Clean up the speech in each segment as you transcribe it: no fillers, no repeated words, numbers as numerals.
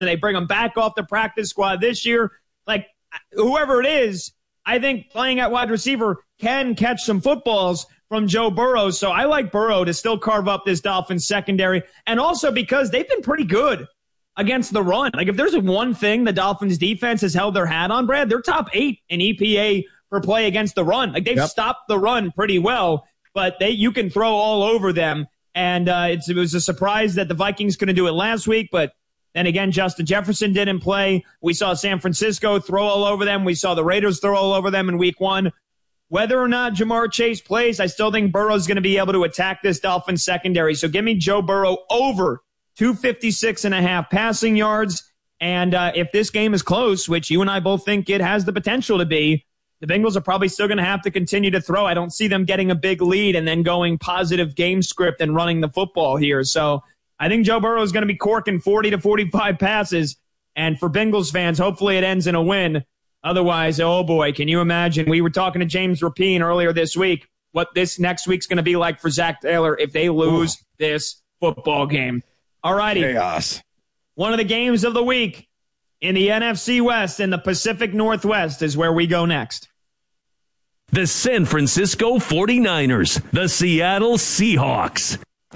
and they bring him back off the practice squad this year. Like, whoever it is, I think playing at wide receiver can catch some footballs from Joe Burrow. So I like Burrow to still carve up this Dolphins secondary. And also because they've been pretty good against the run. Like, if there's one thing the Dolphins defense has held their hat on, Brad, they're top 8 in EPA per play against the run. Like, they've stopped the run pretty well, but you can throw all over them. And it was a surprise that the Vikings couldn't do it last week, but then again, Justin Jefferson didn't play. We saw San Francisco throw all over them. We saw the Raiders throw all over them in week 1. Whether or not Jamar Chase plays, I still think Burrow's going to be able to attack this Dolphins secondary. So give me Joe Burrow over 256.5 passing yards. And if this game is close, which you and I both think it has the potential to be, the Bengals are probably still going to have to continue to throw. I don't see them getting a big lead and then going positive game script and running the football here. So I think Joe Burrow is going to be corking 40 to 45 passes. And for Bengals fans, hopefully it ends in a win. Otherwise, oh boy, can you imagine? We were talking to James Rapien earlier this week, what this next week's going to be like for Zach Taylor if they lose this football game. All righty. Chaos. One of the games of the week in the NFC West and the Pacific Northwest is where we go next. The San Francisco 49ers, the Seattle Seahawks.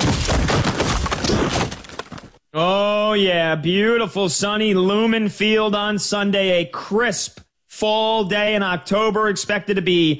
Oh, yeah. Beautiful, sunny Lumen Field on Sunday. A crisp fall day in October, expected to be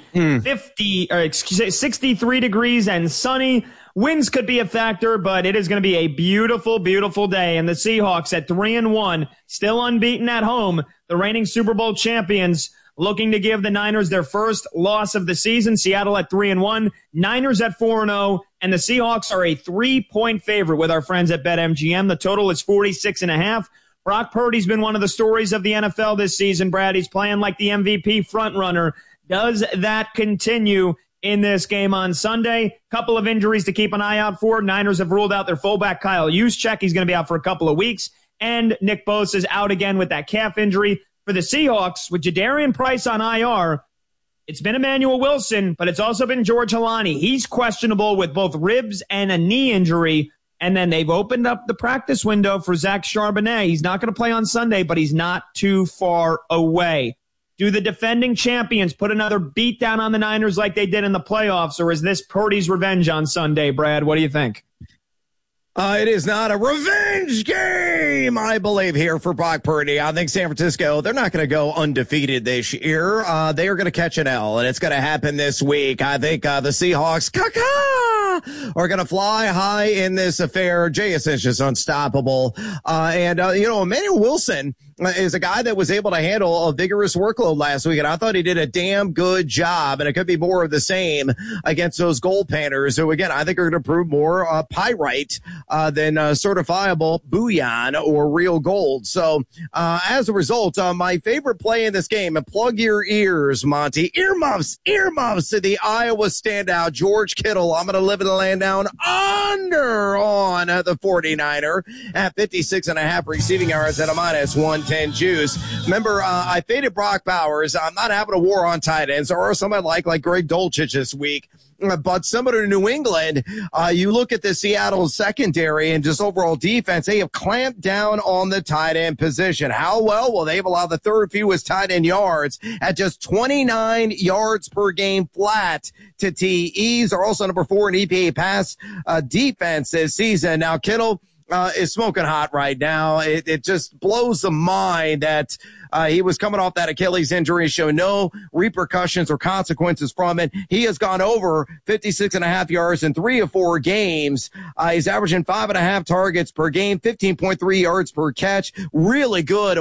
63 degrees and sunny. Winds could be a factor, but it is going to be a beautiful, beautiful day. And the Seahawks at 3-1, still unbeaten at home, the reigning Super Bowl champions, looking to give the Niners their first loss of the season. Seattle at 3-1, Niners at 4-0, and the Seahawks are a 3-point favorite with our friends at BetMGM. The total is 46.5. Brock Purdy's been one of the stories of the NFL this season, Brad. He's playing like the MVP frontrunner. Does that continue in this game on Sunday? Couple of injuries to keep an eye out for. Niners have ruled out their fullback Kyle Juszczyk. He's going to be out for a couple of weeks. And Nick Bosa is out again with that calf injury. For the Seahawks, with Jadarian Price on IR, it's been Emmanuel Wilson, but it's also been George Halani. He's questionable with both ribs and a knee injury. And then they've opened up the practice window for Zach Charbonnet. He's not going to play on Sunday, but he's not too far away. Do the defending champions put another beat down on the Niners like they did in the playoffs, or is this Purdy's revenge on Sunday, Brad? What do you think? It is not a revenge game, I believe, here for Brock Purdy. I think San Francisco, they're not going to go undefeated this year. They are going to catch an L, and it's going to happen this week. I think the Seahawks, are going to fly high in this affair. JSN is just unstoppable. Emmanuel Wilson is a guy that was able to handle a vigorous workload last week, and I thought he did a damn good job, and it could be more of the same against those goal painters, who, again, I think are going to prove more pyrite than certifiable bullion or real gold. So as a result, my favorite play in this game, and plug your ears, Monty, earmuffs to the Iowa standout, George Kittle. I'm going to live in the land down under on the 49er at 56.5 receiving yards at a minus 110 juice. Remember, I faded Brock Bowers. I'm not having a war on tight ends, or somebody like Greg Dulcich this week. But similar to New England, you look at the Seattle secondary and just overall defense, they have clamped down on the tight end position. How well? Well, they've allowed the third fewest tight end yards at just 29 yards per game flat to TEs. Are also number 4 in EPA pass defense this season. Now, Kittle is smoking hot right now. It just blows the mind that he was coming off that Achilles injury, show no repercussions or consequences from it. He has gone over 56.5 yards in 3 of 4 games. He's averaging 5.5 targets per game, 15.3 yards per catch. Really good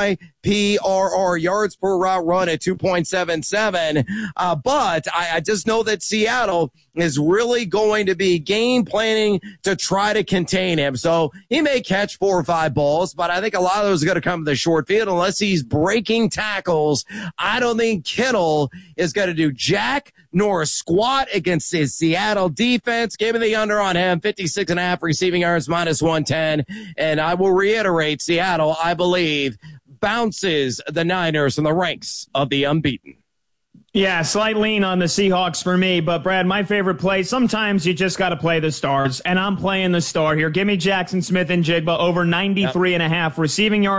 YPRR, yards per route run, at 2.77. But I just know that Seattle is really going to be game planning to try to contain him. So he may catch 4 or 5 balls, but I think a lot of those are going to come to the short field unless he's breaking tackles. I don't think Kittle is going to do jack nor squat against his Seattle defense. Give me the under on him, 56.5 receiving yards, minus 110. And I will reiterate, Seattle, I believe, bounces the Niners in the ranks of the unbeaten. Yeah, slight lean on the Seahawks for me, but Brad, my favorite play, sometimes you just got to play the stars, and I'm playing the star here. Give me Jackson Smith and Jigba over 93.5 receiving yards.